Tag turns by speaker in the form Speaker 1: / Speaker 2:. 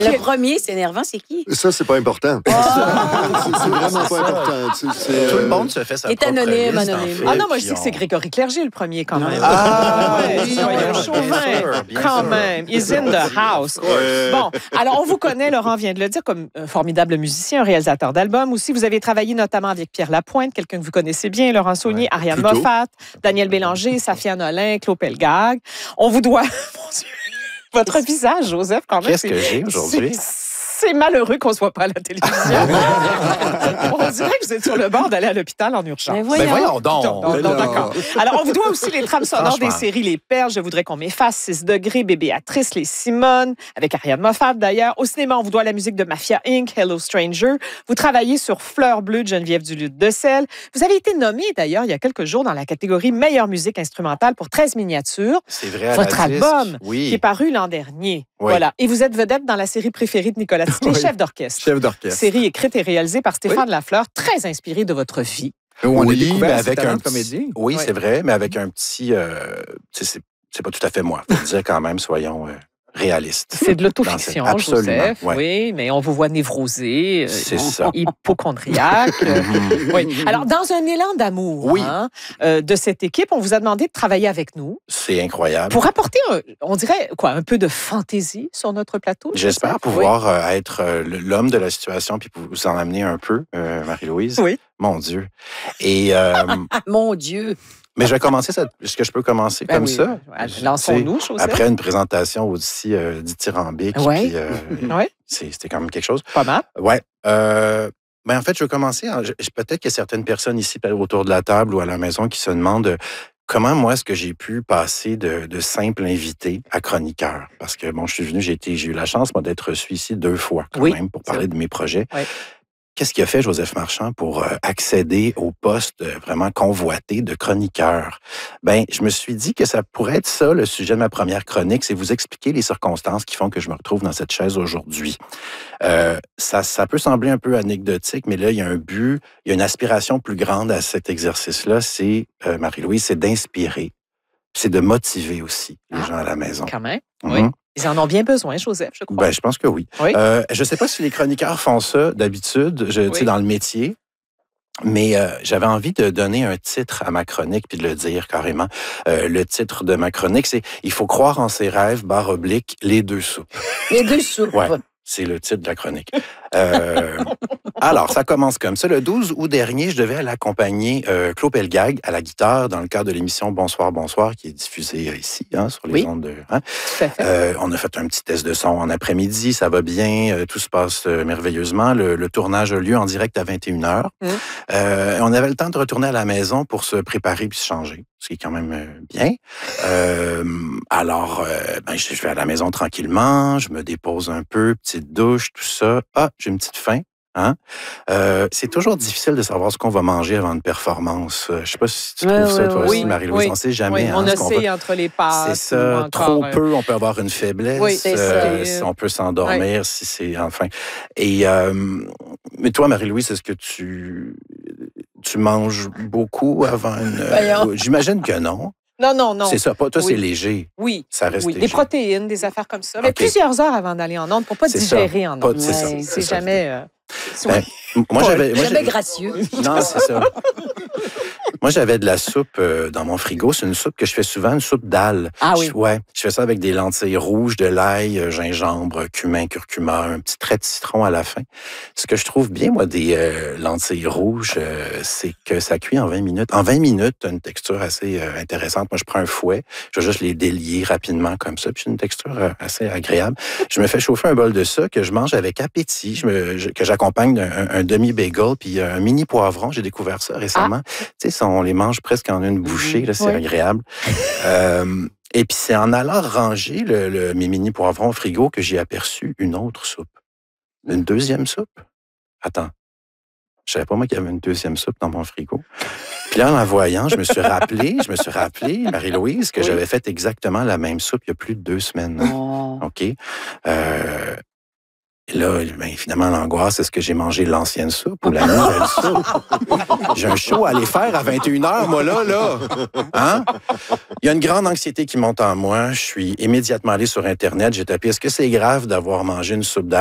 Speaker 1: Le premier, c'est énervant, c'est qui?
Speaker 2: Ça, c'est pas important. C'est vraiment pas important.
Speaker 3: Tout le monde se fait sa propre
Speaker 1: anonyme,
Speaker 3: liste,
Speaker 1: anonyme.
Speaker 3: en fait,
Speaker 4: Ah non, moi, je
Speaker 3: puis
Speaker 4: dis que c'est Grégory Clerget, le premier, quand même.
Speaker 3: Oui,
Speaker 4: soyons
Speaker 3: bien
Speaker 4: chauvin,
Speaker 3: sûr, bien
Speaker 4: quand
Speaker 3: sûr.
Speaker 4: même. He's in the house. Bon, alors, on vous connaît, Laurent vient de le dire, comme un formidable musicien, un réalisateur d'albums aussi. Vous avez travaillé notamment avec Pierre Lapointe, quelqu'un que vous connaissez bien, Laurent Saunier, Ariane
Speaker 2: plutôt.
Speaker 4: Moffat, Daniel Bélanger, Safia Nolin, Claude Pelgag. On vous doit... Mon Dieu, votre visage, Joseph, quand même.
Speaker 3: Qu'est-ce que j'ai aujourd'hui?
Speaker 4: C'est malheureux qu'on ne se voit pas à la télévision. On dirait que vous êtes sur le bord d'aller à l'hôpital en urgence.
Speaker 1: Ben
Speaker 3: Ben voyons donc.
Speaker 4: Non, d'accord. Alors, on vous doit aussi les trames sonores des
Speaker 3: Franchement.
Speaker 4: séries Les Perles, Je voudrais qu'on m'efface, 6 degrés, Bébé Béatrice, Les Simones, avec Ariane Moffat d'ailleurs. Au cinéma, on vous doit la musique de Mafia Inc., Hello Stranger. Vous travaillez sur Fleur bleue de Geneviève Duluth de Selle. Vous avez été nommé d'ailleurs il y a quelques jours dans la catégorie meilleure musique instrumentale pour 13 miniatures.
Speaker 3: C'est vrai. à
Speaker 4: Votre
Speaker 3: la disque.
Speaker 4: album qui est
Speaker 3: Oui.
Speaker 4: paru l'an dernier.
Speaker 3: Oui.
Speaker 4: Voilà. Et vous êtes vedette dans la série préférée de Nicolas Tiquet,
Speaker 5: Oui.
Speaker 4: Chef d'orchestre.
Speaker 5: Chef d'orchestre.
Speaker 4: Série écrite et réalisée par Stéphane Lafleur, très inspirée de votre vie.
Speaker 5: Où on a
Speaker 3: Oui,
Speaker 5: découvert
Speaker 3: mais
Speaker 5: ses
Speaker 3: avec
Speaker 5: talents
Speaker 3: un
Speaker 5: de comédien.
Speaker 3: Oui,
Speaker 4: Oui.
Speaker 3: c'est vrai, mais avec un petit... c'est pas tout à fait moi. Faut le dire quand même, soyons réalistes.
Speaker 4: C'est de l'autofiction,
Speaker 3: Dans cette- absolument,
Speaker 4: Joseph.
Speaker 3: ouais.
Speaker 4: Oui, mais on vous voit névrosé,
Speaker 3: C'est ça.
Speaker 4: hypochondriaque. Oui. Alors, dans un élan d'amour
Speaker 3: Oui.
Speaker 4: de cette équipe, on vous a demandé de travailler avec nous
Speaker 3: C'est incroyable.
Speaker 4: pour apporter, on dirait, un peu de fantaisie sur notre plateau.
Speaker 3: J'espère
Speaker 4: Joseph?
Speaker 3: pouvoir être l'homme de la situation puis vous en amener un peu, Marie-Louise.
Speaker 4: Oui.
Speaker 3: Mon Dieu. Et,
Speaker 1: Mon Dieu.
Speaker 3: mais je vais commencer ça. Est-ce que je peux commencer
Speaker 4: Ben
Speaker 3: comme
Speaker 4: oui.
Speaker 3: ça?
Speaker 4: Lançons-nous, Joseph.
Speaker 3: Après une présentation aussi dithyrambique.
Speaker 4: Ouais.
Speaker 3: Puis,
Speaker 4: Ouais.
Speaker 3: c'était quand même quelque chose.
Speaker 4: Pas mal.
Speaker 3: Ouais. Ben en fait, je veux commencer. Peut-être qu'il y a certaines personnes ici autour de la table ou à la maison qui se demandent comment moi est-ce que j'ai pu passer de simple invité à chroniqueur. Parce que bon, je suis venu, j'ai eu la chance moi d'être reçu ici 2 fois quand
Speaker 4: Oui,
Speaker 3: même pour
Speaker 4: c'est
Speaker 3: parler de mes projets.
Speaker 4: Ouais.
Speaker 3: Qu'est-ce qui a fait Joseph Marchand pour accéder au poste vraiment convoité de chroniqueur? Ben, je me suis dit que ça pourrait être ça, le sujet de ma première chronique, c'est vous expliquer les circonstances qui font que je me retrouve dans cette chaise aujourd'hui. Ça peut sembler un peu anecdotique, mais là, il y a un but, il y a une aspiration plus grande à cet exercice-là, c'est, Marie-Louise, c'est d'inspirer, c'est de motiver aussi les gens à la maison.
Speaker 4: Quand même.
Speaker 3: Mhm.
Speaker 4: Oui. Ils en ont bien besoin, Joseph, je crois.
Speaker 3: Ben, je pense que oui.
Speaker 4: Oui.
Speaker 3: Je ne sais pas si les chroniqueurs font ça d'habitude, tu sais, dans le métier, mais j'avais envie de donner un titre à ma chronique puis de le dire carrément. Le titre de ma chronique, c'est « Il faut croire en ses rêves, / les 2 soupes ».
Speaker 1: Les 2 soupes.
Speaker 3: Ouais. C'est le titre de la chronique. Alors, ça commence comme ça. Le 12 août dernier, je devais aller accompagner Claude Pelgag à la guitare dans le cadre de l'émission Bonsoir, Bonsoir, qui est diffusée ici, sur les ondes de...
Speaker 4: Tout à fait.
Speaker 3: On a fait un petit test de son en après-midi, ça va bien, tout se passe merveilleusement. Le tournage a lieu en direct à 21h. On avait le temps de retourner à la maison pour se préparer puis se changer, ce qui est quand même bien. Alors, je vais à la maison tranquillement, je me dépose un peu, petite douche, tout ça. Ah, j'ai une petite faim. Hein? C'est toujours difficile de savoir ce qu'on va manger avant une performance. Je ne sais pas si tu trouves ça, toi aussi, Marie-Louise. On ne sait jamais.
Speaker 4: Oui, on
Speaker 3: ce qu'on
Speaker 4: oscille
Speaker 3: va...
Speaker 4: entre les pâtes.
Speaker 3: C'est ça. Trop
Speaker 4: encore,
Speaker 3: peu, on peut avoir une faiblesse.
Speaker 4: Oui, c'est ça.
Speaker 3: On peut s'endormir si c'est... Enfin. Et, mais toi, Marie-Louise, est-ce que tu manges beaucoup avant une... J'imagine que non.
Speaker 4: Non.
Speaker 3: C'est ça. Toi,
Speaker 4: Oui.
Speaker 3: c'est léger.
Speaker 4: Oui.
Speaker 3: Ça reste
Speaker 4: Oui,
Speaker 3: léger.
Speaker 4: des protéines, des affaires comme ça. Mais
Speaker 3: OK.
Speaker 4: plusieurs heures avant d'aller en onde pour pas
Speaker 3: C'est
Speaker 4: digérer
Speaker 3: ça.
Speaker 4: en
Speaker 3: Pas-
Speaker 4: onde.
Speaker 3: c'est ça,
Speaker 4: C'est
Speaker 3: c'est ça.
Speaker 4: jamais...
Speaker 3: Ben, moi,
Speaker 1: Jamais
Speaker 3: j'avais-
Speaker 1: gracieux.
Speaker 3: Non, c'est ça. Moi, j'avais de la soupe dans mon frigo. C'est une soupe que je fais souvent, une soupe d'ail.
Speaker 4: Ah oui.
Speaker 3: Je fais ça avec des lentilles rouges, de l'ail, gingembre, cumin, curcuma, un petit trait de citron à la fin. Ce que je trouve bien, moi, des lentilles rouges, c'est que ça cuit en 20 minutes. En 20 minutes, tu as une texture assez intéressante. Moi, je prends un fouet, je vais juste les délier rapidement comme ça, puis j'ai une texture assez agréable. Je me fais chauffer un bol de ça que je mange avec appétit, que j'accompagne d'un demi-bagel, puis un mini poivron. J'ai découvert ça récemment. Tu sais, on les mange presque en une bouchée, là, c'est agréable. Et puis, c'est en allant ranger mes mini poivrons au frigo que j'ai aperçu une autre soupe. Une deuxième soupe. Attends. Je savais pas, moi, qu'il y avait une deuxième soupe dans mon frigo. Puis là, en la voyant, je me suis rappelé, Marie-Louise, que j'avais fait exactement la même soupe il y a plus de 2 semaines.
Speaker 1: Oh.
Speaker 3: OK? Là, là, ben, finalement, l'angoisse, est-ce que j'ai mangé l'ancienne soupe ou la nouvelle soupe? J'ai un show à aller faire à 21h, moi, là. Hein? Il y a une grande anxiété qui monte en moi. Je suis immédiatement allé sur Internet. J'ai tapé, est-ce que c'est grave d'avoir mangé une soupe